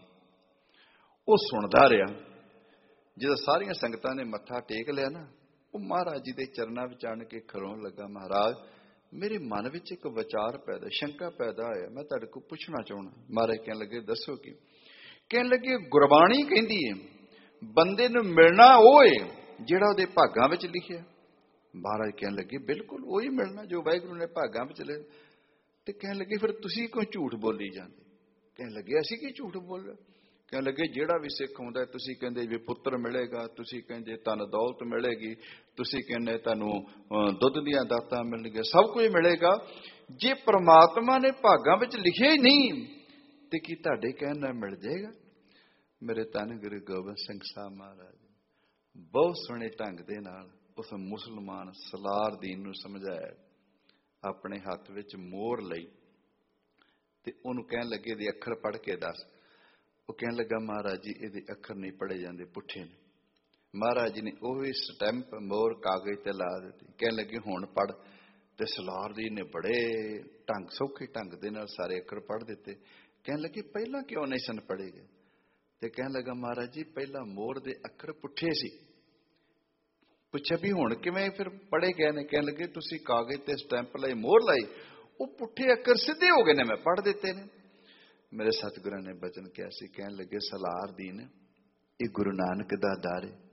ਉਹ ਸੁਣਦਾ ਰਿਹਾ। ਜਦੋਂ ਸਾਰੀਆਂ ਸੰਗਤਾਂ ਨੇ ਮੱਥਾ ਟੇਕ ਲਿਆ ਨਾ, ਉਹ ਮਹਾਰਾਜ ਜੀ ਦੇ ਚਰਨਾਂ ਵਿੱਚ ਆਣ ਕੇ ਖਲੋਣ ਲੱਗਾ। ਮਹਾਰਾਜ, ਮੇਰੇ ਮਨ ਵਿੱਚ ਇੱਕ ਵਿਚਾਰ ਪੈਦਾ, ਸ਼ੰਕਾ ਪੈਦਾ ਹੋਇਆ, ਮੈਂ ਤੁਹਾਡੇ ਕੋਲ ਪੁੱਛਣਾ ਚਾਹੁੰਦਾ। ਮਹਾਰਾਜ ਕਹਿਣ ਲੱਗੇ ਦੱਸੋ ਕੀ? ਕਹਿਣ ਲੱਗੇ ਗੁਰਬਾਣੀ ਕਹਿੰਦੀ ਹੈ ਬੰਦੇ ਨੂੰ ਮਿਲਣਾ ਉਹ ਏ ਜਿਹੜਾ ਉਹਦੇ ਭਾਗਾਂ ਵਿੱਚ ਲਿਖਿਆ। ਮਹਾਰਾਜ ਕਹਿਣ ਲੱਗੇ ਬਿਲਕੁਲ ਉਹੀ ਮਿਲਣਾ ਜੋ ਵਾਹਿਗੁਰੂ ਨੇ ਭਾਗਾਂ ਵਿੱਚ ਲਿਖਿਆ। ਤੇ ਕਹਿਣ ਲੱਗੇ ਫਿਰ ਤੁਸੀਂ ਕਿਉਂ ਝੂਠ ਬੋਲੀ ਜਾਂਦੇ? ਕਹਿਣ ਲੱਗੇ ਅਸੀਂ ਕੀ ਝੂਠ ਬੋਲਿਆ? ਕਹਿਣ ਲੱਗੇ ਜਿਹੜਾ ਵੀ ਸਿੱਖ ਹੁੰਦਾ, ਤੁਸੀਂ ਕਹਿੰਦੇ ਵੀ ਪੁੱਤਰ ਮਿਲੇਗਾ, ਤੁਸੀਂ ਕਹਿੰਦੇ ਧਨ ਦੌਲਤ ਮਿਲੇਗੀ, ਤੁਸੀਂ ਕਹਿੰਦੇ ਤੁਹਾਨੂੰ ਦੁੱਧ ਦੀਆਂ ਦਾਤਾਂ ਮਿਲਣਗੀਆਂ, ਸਭ ਕੁਝ ਮਿਲੇਗਾ। ਜੇ ਪ੍ਰਮਾਤਮਾ ਨੇ ਭਾਗਾਂ ਵਿੱਚ ਲਿਖਿਆ ਹੀ ਨਹੀਂ ਤੇ ਕੀ ਤੁਹਾਡੇ ਕਹਿਣ ਨਾਲ ਮਿਲ ਜਾਏਗਾ? ਮੇਰੇ ਧੰਨ ਗੁਰੂ ਗੋਬਿੰਦ ਸਿੰਘ ਸਾਹਿਬ ਮਹਾਰਾਜ ਬਹੁਤ ਸੋਹਣੇ ਢੰਗ ਦੇ ਨਾਲ ਉਸ ਮੁਸਲਮਾਨ ਸਲਾਰਦੀਨ ਨੂੰ ਸਮਝਾਇਆ। ਆਪਣੇ ਹੱਥ ਵਿੱਚ ਮੋਹਰ ਲਈ ਤੇ ਉਹਨੂੰ ਕਹਿਣ ਲੱਗੇ ਇਹਦੇ ਅੱਖਰ ਪੜ੍ਹ ਕੇ ਦੱਸ। ਉਹ ਕਹਿਣ ਲੱਗਾ ਮਹਾਰਾਜ ਜੀ ਇਹਦੇ ਅੱਖਰ ਨਹੀਂ ਪੜ੍ਹੇ ਜਾਂਦੇ, ਪੁੱਠੇ ਨੇ। ਮਹਾਰਾਜ ਜੀ ਨੇ ਉਹੀ ਸਟੈਂਪ ਮੋਹਰ ਕਾਗਜ਼ ਤੇ ਲਾ ਦਿੱਤੀ। ਕਹਿਣ ਲੱਗੇ ਹੁਣ ਪੜ੍ਹ। ਤੇ ਸਲਾਰਦੀਨ ਨੇ ਬੜੇ ਢੰਗ ਸੌਖੇ ਢੰਗ ਦੇ ਨਾਲ ਸਾਰੇ ਅੱਖਰ ਪੜ੍ਹ ਦਿੱਤੇ। ਕਹਿਣ ਲੱਗੇ ਪਹਿਲਾਂ ਕਿਉਂ ਨਹੀਂ ਸਨ ਪੜ੍ਹੇ ਗਏ? ਤੇ ਕਹਿਣ ਲੱਗਾ ਮਹਾਰਾਜ ਜੀ ਪਹਿਲਾਂ ਮੋਹਰ ਦੇ ਅੱਖਰ ਪੁੱਠੇ ਸੀ। ਪੁੱਛਿਆ ਵੀ ਹੁਣ ਕਿਵੇਂ ਫਿਰ ਪੜ੍ਹੇ ਗਏ ਨੇ? ਕਹਿਣ ਲੱਗੇ ਤੁਸੀਂ ਕਾਗਜ਼ ਤੇ ਸਟੈਂਪ ਲਾਈ, ਮੋਹਰ ਲਾਈ, ਉਹ ਪੁੱਠੇ ਅੱਖਰ ਸਿੱਧੇ ਹੋ ਗਏ ਨੇ, ਮੈਂ ਪੜ੍ਹ ਦਿੱਤੇ ਨੇ। ਮੇਰੇ ਸਤਿਗੁਰਾਂ ਨੇ ਬਚਨ ਕਿਹਾ ਸੀ। ਕਹਿਣ ਲੱਗੇ ਸਲਾਰਦੀਨ, ਇਹ ਗੁਰੂ ਨਾਨਕ ਦਾ ਦਰ ਹੈ।